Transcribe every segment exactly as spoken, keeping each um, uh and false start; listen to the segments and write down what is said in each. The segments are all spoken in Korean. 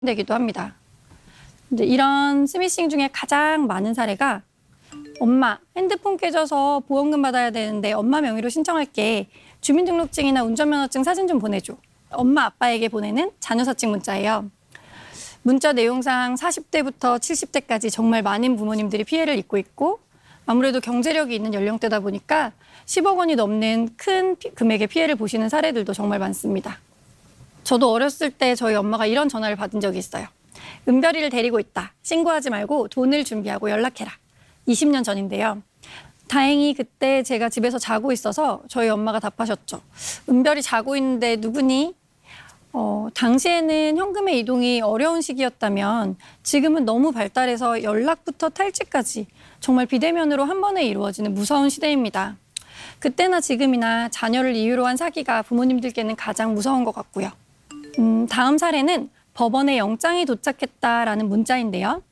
되기도 합니다. 근데 이런 스미싱 중에 가장 많은 사례가 엄마, 핸드폰 깨져서 보험금 받아야 되는데 엄마 명의로 신청할게. 주민등록증이나 운전면허증 사진 좀 보내줘. 엄마, 아빠에게 보내는 자녀사칭 문자예요. 문자 내용상 사십 대부터 칠십 대까지 정말 많은 부모님들이 피해를 입고 있고 아무래도 경제력이 있는 연령대다 보니까 십억 원이 넘는 큰 피, 금액의 피해를 보시는 사례들도 정말 많습니다. 저도 어렸을 때 저희 엄마가 이런 전화를 받은 적이 있어요. 은별이를 데리고 있다. 신고하지 말고 돈을 준비하고 연락해라. 이십 년 전인데요. 다행히 그때 제가 집에서 자고 있어서 저희 엄마가 답하셨죠. 은별이 자고 있는데 누구니? 어, 당시에는 현금의 이동이 어려운 시기였다면 지금은 너무 발달해서 연락부터 탈취까지 정말 비대면으로 한 번에 이루어지는 무서운 시대입니다. 그때나 지금이나 자녀를 이유로 한 사기가 부모님들께는 가장 무서운 것 같고요. 음, 다음 사례는 법원에 영장이 도착했다라는 문자인데요.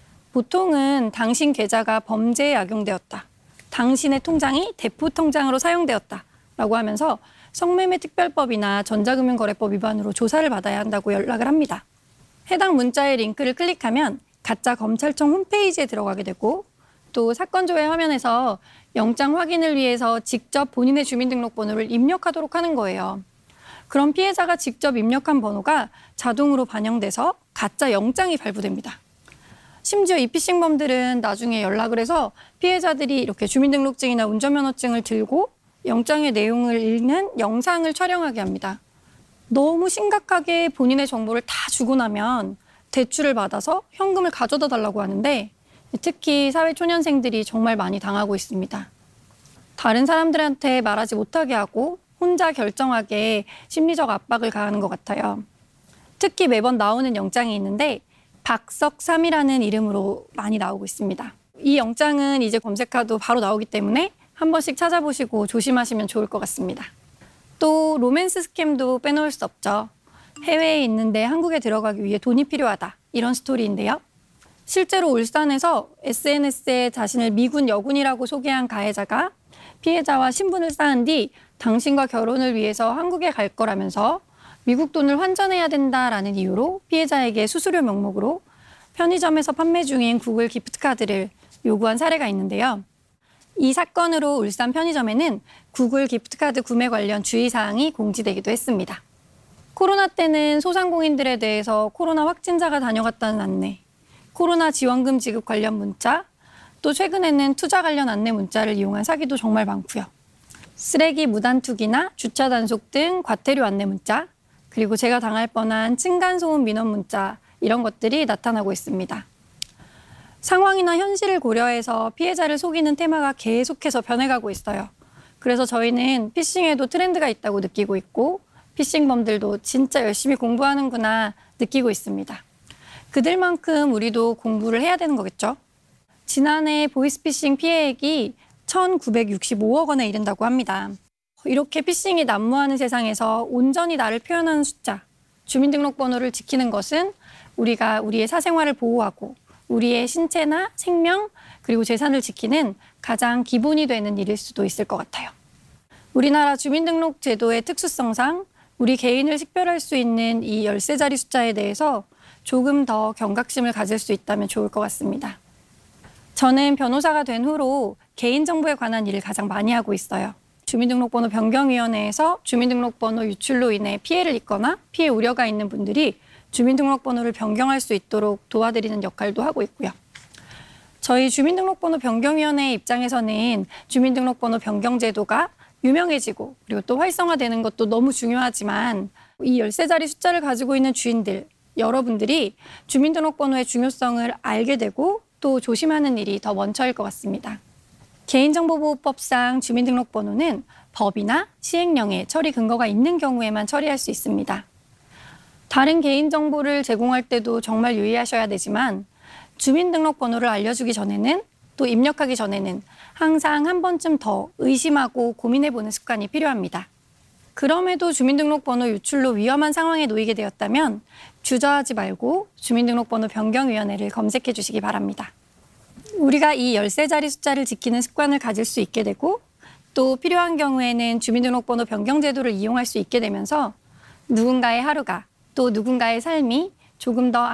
보통은 당신 계좌가 범죄에 악용되었다. 당신의 통장이 대포 통장으로 사용되었다라고 하면서 성매매특별법이나 전자금융거래법 위반으로 조사를 받아야 한다고 연락을 합니다. 해당 문자의 링크를 클릭하면 가짜 검찰청 홈페이지에 들어가게 되고 또 사건 조회 화면에서 영장 확인을 위해서 직접 본인의 주민등록번호를 입력하도록 하는 거예요. 그럼 피해자가 직접 입력한 번호가 자동으로 반영돼서 가짜 영장이 발부됩니다. 심지어 이 피싱범들은 나중에 연락을 해서 피해자들이 이렇게 주민등록증이나 운전면허증을 들고 영장의 내용을 읽는 영상을 촬영하게 합니다. 너무 심각하게 본인의 정보를 다 주고 나면 대출을 받아서 현금을 가져다 달라고 하는데 특히 사회초년생들이 정말 많이 당하고 있습니다. 다른 사람들한테 말하지 못하게 하고 혼자 결정하게 심리적 압박을 가하는 것 같아요. 특히 매번 나오는 영장이 있는데 박석삼이라는 이름으로 많이 나오고 있습니다. 이 영장은 이제 검색해도 바로 나오기 때문에 한 번씩 찾아보시고 조심하시면 좋을 것 같습니다. 또 로맨스 스캠도 빼놓을 수 없죠. 해외에 있는데 한국에 들어가기 위해 돈이 필요하다. 이런 스토리인데요. 실제로 울산에서 에스엔에스에 자신을 미군 여군이라고 소개한 가해자가 피해자와 신분을 쌓은 뒤 당신과 결혼을 위해서 한국에 갈 거라면서 미국 돈을 환전해야 된다라는 이유로 피해자에게 수수료 명목으로 편의점에서 판매 중인 구글 기프트카드를 요구한 사례가 있는데요. 이 사건으로 울산 편의점에는 구글 기프트카드 구매 관련 주의사항이 공지되기도 했습니다. 코로나 때는 소상공인들에 대해서 코로나 확진자가 다녀갔다는 안내, 코로나 지원금 지급 관련 문자, 또 최근에는 투자 관련 안내 문자를 이용한 사기도 정말 많고요. 쓰레기 무단 투기나 주차 단속 등 과태료 안내 문자, 그리고 제가 당할 뻔한 층간소음 민원 문자 이런 것들이 나타나고 있습니다. 상황이나 현실을 고려해서 피해자를 속이는 테마가 계속해서 변해가고 있어요. 그래서 저희는 피싱에도 트렌드가 있다고 느끼고 있고 피싱범들도 진짜 열심히 공부하는구나 느끼고 있습니다. 그들만큼 우리도 공부를 해야 되는 거겠죠? 지난해 보이스피싱 피해액이 천구백육십오억 원에 이른다고 합니다. 이렇게 피싱이 난무하는 세상에서 온전히 나를 표현하는 숫자, 주민등록번호를 지키는 것은 우리가 우리의 사생활을 보호하고 우리의 신체나 생명 그리고 재산을 지키는 가장 기본이 되는 일일 수도 있을 것 같아요. 우리나라 주민등록 제도의 특수성상 우리 개인을 식별할 수 있는 이 열세 자리 숫자에 대해서 조금 더 경각심을 가질 수 있다면 좋을 것 같습니다. 저는 변호사가 된 후로 개인정보에 관한 일을 가장 많이 하고 있어요. 주민등록번호 변경위원회에서 주민등록번호 유출로 인해 피해를 입거나 피해 우려가 있는 분들이 주민등록번호를 변경할 수 있도록 도와드리는 역할도 하고 있고요. 저희 주민등록번호 변경위원회 입장에서는 주민등록번호 변경 제도가 유명해지고 그리고 또 활성화되는 것도 너무 중요하지만 이 열세 자리 숫자를 가지고 있는 주인들, 여러분들이 주민등록번호의 중요성을 알게 되고 또 조심하는 일이 더 먼저일 것 같습니다. 개인정보보호법상 주민등록번호는 법이나 시행령에 처리 근거가 있는 경우에만 처리할 수 있습니다. 다른 개인정보를 제공할 때도 정말 유의하셔야 되지만 주민등록번호를 알려주기 전에는 또 입력하기 전에는 항상 한 번쯤 더 의심하고 고민해보는 습관이 필요합니다. 그럼에도 주민등록번호 유출로 위험한 상황에 놓이게 되었다면 주저하지 말고 주민등록번호 변경위원회를 검색해 주시기 바랍니다. 우리가 이 열세 자리 숫자를 지키는 습관을 가질 수 있게 되고 또 필요한 경우에는 주민등록번호 변경 제도를 이용할 수 있게 되면서 누군가의 하루가 또 누군가의 삶이 조금 더